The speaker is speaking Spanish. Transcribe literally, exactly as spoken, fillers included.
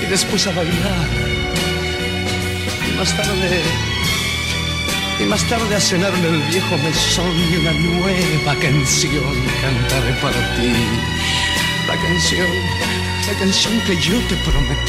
después a bailar. Y más tarde, y más tarde a cenar en el viejo mesón y una nueva canción cantaré para ti. La canción, la canción que yo te prometí.